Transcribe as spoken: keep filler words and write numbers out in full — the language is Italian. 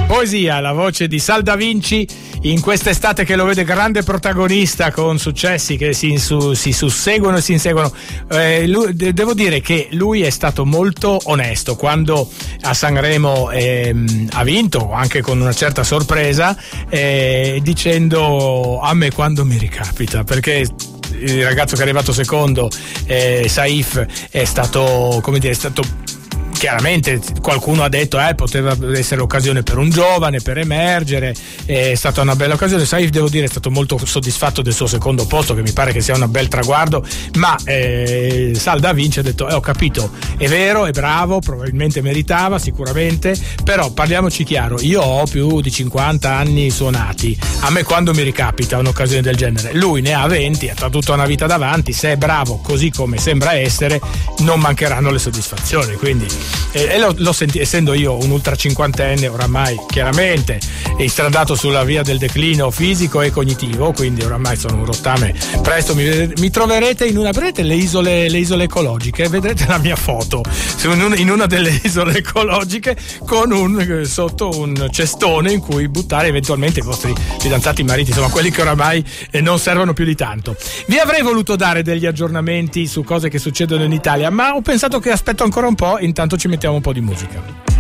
Poesia, la voce di Sal Da Vinci in quest'estate che lo vede grande protagonista con successi che si, su, si susseguono e si inseguono. Eh, lui, devo dire che lui è stato molto onesto quando a Sanremo ehm, ha vinto, anche con una certa sorpresa, eh, dicendo a me quando mi ricapita, perché il ragazzo che è arrivato secondo, eh, Saif, è stato, come dire, è stato chiaramente, qualcuno ha detto eh, poteva essere l'occasione per un giovane per emergere, è stata una bella occasione. Saif, devo dire, è stato molto soddisfatto del suo secondo posto, che mi pare che sia un bel traguardo, ma eh, Sal Da Vinci ha detto eh, ho capito, è vero, è bravo, probabilmente meritava sicuramente, però parliamoci chiaro, io ho più di cinquanta anni suonati, a me quando mi ricapita un'occasione del genere? Lui ne ha venti, ha tutta una vita davanti, se è bravo così come sembra essere non mancheranno le soddisfazioni, quindi e lo, lo senti, essendo io un ultra cinquantenne oramai chiaramente instradato sulla via del declino fisico e cognitivo, quindi oramai sono un rottame, presto mi, mi troverete in una, vedete le isole, le isole ecologiche, vedrete la mia foto in una, in una delle isole ecologiche con un, sotto un cestone in cui buttare eventualmente i vostri fidanzati, mariti, insomma quelli che oramai eh, non servono più di tanto. Vi avrei voluto dare degli aggiornamenti su cose che succedono in Italia, ma ho pensato che aspetto ancora un po', intanto ci mettiamo un po' di musica.